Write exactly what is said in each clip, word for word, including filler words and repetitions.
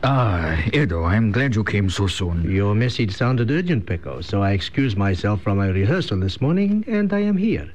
Ah, Edo, I'm glad you came so soon. Your message sounded urgent, Pecco, so I excused myself from my rehearsal this morning, and I am here.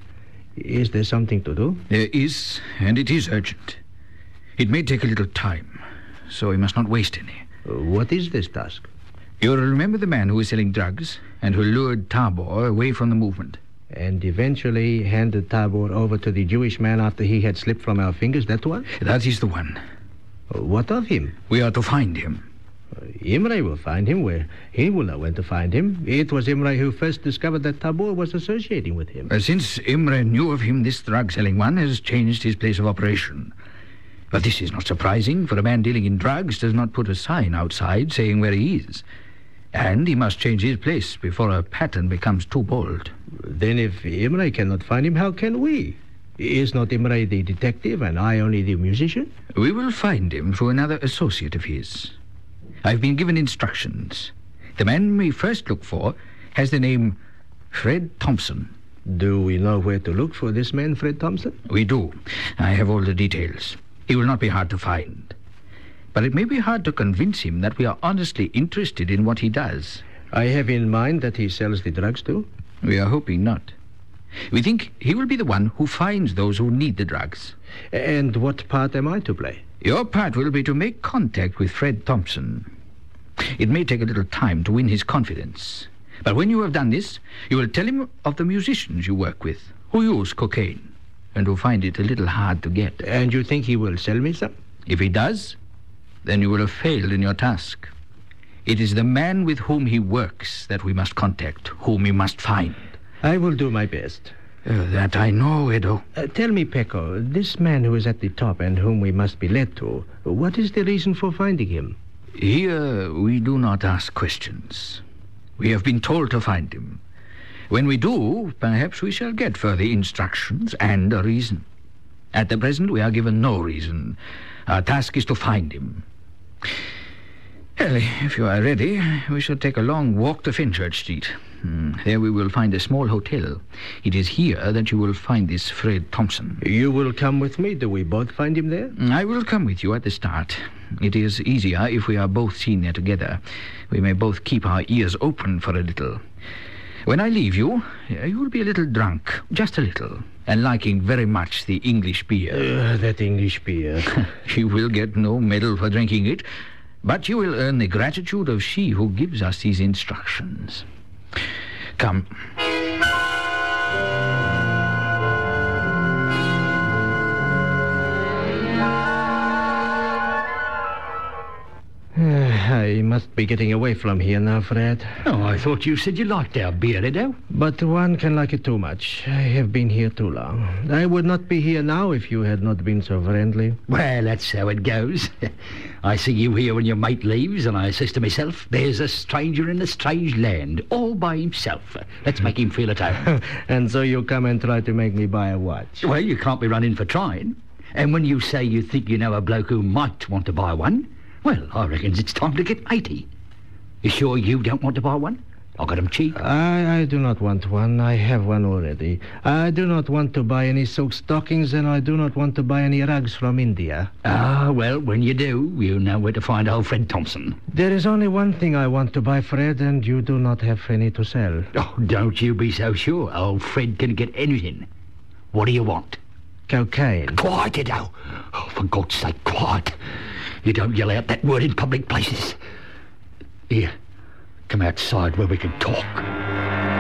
Is there something to do? There is, and it is urgent. It may take a little time, so we must not waste any. Uh, what is this task? You'll remember the man who was selling drugs and who lured Tabor away from the movement. And eventually handed Tabor over to the Jewish man after he had slipped from our fingers, that one? That is the one. Uh, what of him? We are to find him. Uh, Imre will find him where he will know when to find him. It was Imre who first discovered that Tabor was associating with him. Uh, since Imre knew of him, this drug-selling one has changed his place of operation. But this is not surprising, for a man dealing in drugs does not put a sign outside saying where he is. And he must change his place before a pattern becomes too bold. Then if Imre cannot find him, how can we? Is not Imre the detective and I only the musician? We will find him through another associate of his. I've been given instructions. The man we first look for has the name Fred Thompson. Do we know where to look for this man, Fred Thompson? We do. I have all the details. He will not be hard to find. But it may be hard to convince him that we are honestly interested in what he does. I have in mind that he sells the drugs too. We are hoping not. We think he will be the one who finds those who need the drugs. And what part am I to play? Your part will be to make contact with Fred Thompson. It may take a little time to win his confidence. But when you have done this, you will tell him of the musicians you work with, who use cocaine, and who find it a little hard to get. And you think he will sell me some? If he does, then you will have failed in your task. It is the man with whom he works that we must contact, whom we must find. I will do my best. Uh, that I know, Edo. Uh, tell me, Pecco, this man who is at the top and whom we must be led to, what is the reason for finding him? Here we do not ask questions. We have been told to find him. When we do, perhaps we shall get further instructions and a reason. At the present, we are given no reason. Our task is to find him. Well, if you are ready, we shall take a long walk to Fenchurch Street. Hmm, there we will find a small hotel. It is here that you will find this Fred Thompson. You will come with me? Do we both find him there? I will come with you at the start. It is easier if we are both seen there together. We may both keep our ears open for a little. When I leave you, you will be a little drunk, just a little, and liking very much the English beer. Uh, that English beer. You will get no medal for drinking it, but you will earn the gratitude of she who gives us these instructions. Come. I must be getting away from here now, Fred. Oh, I thought you said you liked our beer, Edo. But one can like it too much. I have been here too long. I would not be here now if you had not been so friendly. Well, that's how it goes. I see you here when your mate leaves, and I says to myself, there's a stranger in a strange land, all by himself. Let's make him feel at home. And so you come and try to make me buy a watch. Well, you can't be running for trying. And when you say you think you know a bloke who might want to buy one, well, I reckons it's time to get eighty. You sure you don't want to buy one? I got 'em cheap. I, I do not want one. I have one already. I do not want to buy any silk stockings, and I do not want to buy any rugs from India. Ah, well, when you do, you know where to find old Fred Thompson. There is only one thing I want to buy, Fred, and you do not have any to sell. Oh, don't you be so sure. Old Fred can get anything. What do you want? Cocaine. Quiet, Edo. Oh, for God's sake, quiet. You don't yell out that word in public places. Here, come outside where we can talk.